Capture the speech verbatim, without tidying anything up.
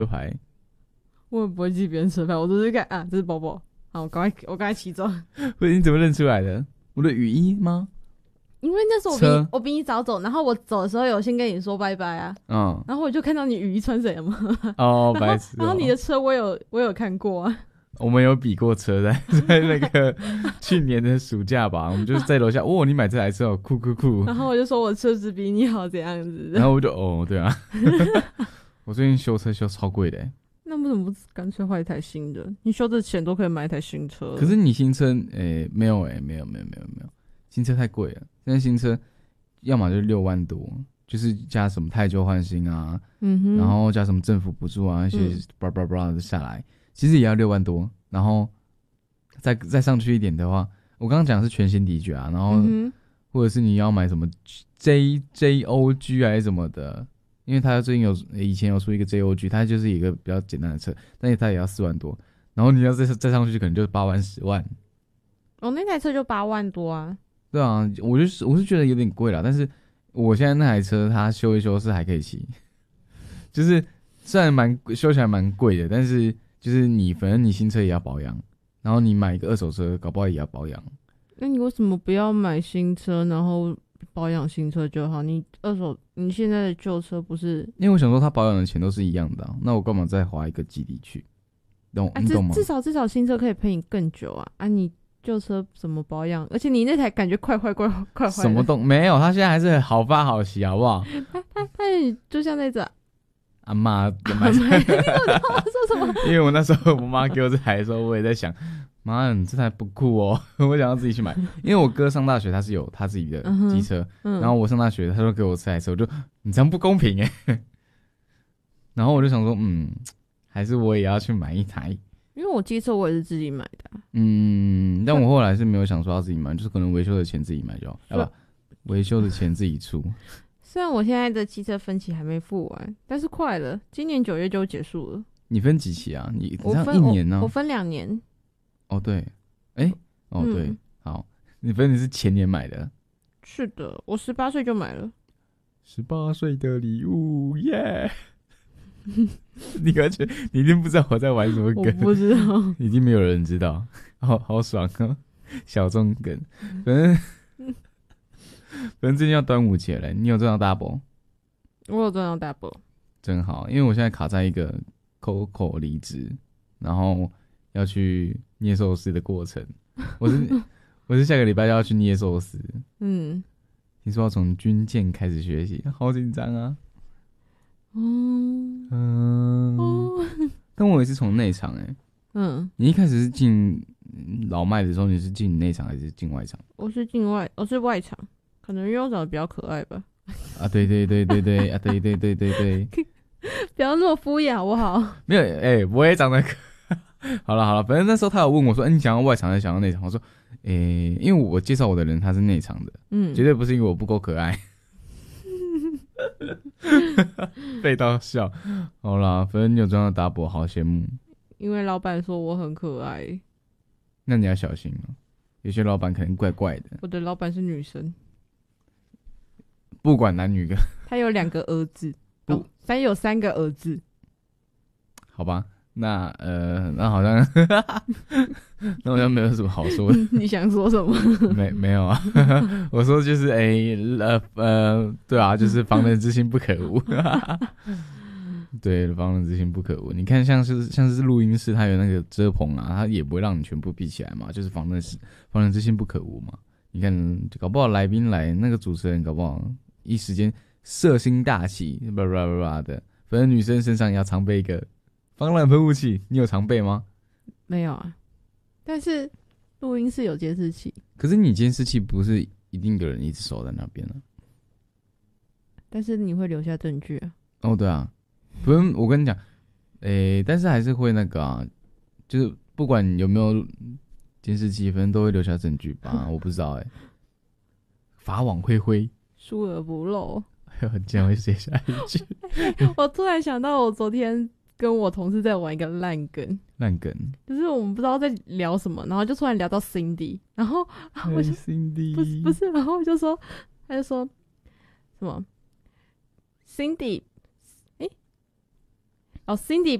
车牌。 我也不会记别人车牌，我都是看啊，这是宝宝，好，我赶快我赶快骑走。 不是，你怎么认出来的？我的雨衣吗？ 因为那时候我比车你我比你早走，然后我走的时候有先跟你说拜拜啊， 嗯， 然后我就看到你雨衣穿谁了嘛， 哦，白痴、哦。 然后你的车我有我有看过啊。 我们有比过车在在那个去年的暑假吧，我们就是在楼下，哦，你买这台车哦，酷酷酷。 然后我就说我车子比你好这样子， 然后我就哦，对啊，我最近修车修超贵的欸。 那为什么不干脆换一台新的？你修的钱都可以买一台新车了。 可是你新车，诶、欸，没有诶、欸，没有没有没有没有，新车太贵了。现在新车要么就是六万多，就是加什么太旧换新啊， 嗯哼， 然后加什么政府补助啊，那些叭叭叭的下来，其实也要六万多。然后再再上去一点的话，我刚刚讲的是全新迪爵啊，然后、 嗯、 或者是你要买什么 J J O G 还是什么的。因为他最近有以前有出一个 J O G， 它就是一个比较简单的车，但是它也要四万多，然后你要再再上去可能就是八万十万。 哦，那台车就八万多啊。 对啊，我就是我是觉得有点贵啦，但是我现在那台车它修一修是还可以骑，就是虽然蛮修起来蛮贵的，但是就是你反正你新车也要保养，然后你买一个二手车搞不好也要保养。 那你为什么不要买新车，然后保养新车就好？你二手你现在的旧车不是？ 因为我想说，他保养的钱都是一样的、啊，那我干嘛再花一个基底去？懂、 啊、 你懂吗？ 至少至少新车可以陪你更久啊！啊，你旧车怎么保养？而且你那台感觉快坏快快坏， 什么都没有，他现在还是好发好骑，好不好？ 他他他就像那种阿妈买， 你知道我说什么？ 因为我那时候我妈给我这台的时候，我也在想。妈，你这台不酷哦！我想要自己去买，因为我哥上大学他是有他自己的机车，嗯、然后我上大学他说给我这台车，我就你这样不公平哎。然后我就想说，嗯，还是我也要去买一台， 因为我机车我也是自己买的、啊， 嗯，但我后来是没有想说要自己买，就是可能维修的钱自己买就好，要不维修的钱自己出。 虽然我现在的机车分期还没付完，但是快了，今年九月就结束了。 你分几期啊？你我分一年呢、啊？ 我分两年。 哦，对，哎、欸，哦，对、嗯，好，你反正你是前年买的。 是的，我十八岁就买了。 十八岁的礼物，耶、yeah! ！你完全，你一定不知道我在玩什么梗。 我不知道， 已经没有人知道，好好爽啊！小众梗，反正反正最近要端午节了，你有赚到 double？ 我有赚到 double， 真好，因为我现在卡在一个 Coco 离职，然后要去捏寿司的过程。我是我是下个礼拜就要去捏寿司，嗯，听说要从军舰开始学习，好紧张啊。嗯嗯，哦、但我也是从内场哎、欸，嗯，你一开始是进老麦的时候，你是进内场还是进外场？ 我是进外，我是外场，可能因为我长得比较可爱吧。 啊，对对对对对啊，对对对对对， 不要那么敷衍好不好？ 没有，哎、欸，我也长得可。好了好了，反正那时候他有问我说：“哎、欸，你想要外场还是想要内场？”我说：“哎、欸，因为我介绍我的人他是内场的，嗯，绝对不是因为我不够可爱。”被到笑。好啦，反正你有赚到 double， 好羡慕。 因为老板说我很可爱， 那你要小心哦、喔，有些老板可能怪怪的。 我的老板是女生， 不管男女的。 他有两个儿子，不，他、哦、有三个儿子。 好吧。那呃，那好像那好像没有什么好说的。 你想说什么？ 没没有啊，我说就是哎、欸、呃呃，对啊，就是防人之心不可无。对，防人之心不可无。你看，像是像是录音室，它有那个遮棚啊，它也不会让你全部闭起来嘛，就是防人防人之心不可无嘛。你看，搞不好来宾来，那个主持人搞不好一时间色心大起，叭叭叭叭的。反正女生身上也要常备一个防狼喷雾器，你有常备吗？ 没有啊，但是录音室有监视器。 可是你监视器不是一定有人一直守在那边啊？ 但是你会留下证据啊。 哦，对啊，不是我跟你讲，诶，但是还是会那个啊，就是不管有没有监视器，反正都会留下证据吧？我不知道哎、欸。法网恢恢， 疏而不漏。 竟然会写下一句。 我突然想到，我昨天跟我同事在玩一个烂梗， 烂梗， 就是我们不知道在聊什么，然后就突然聊到 Cindy， 然后我就 Cindy 不是不是，然后我就说，他就说什么 Cindy， 哎、欸， 哦，Cindy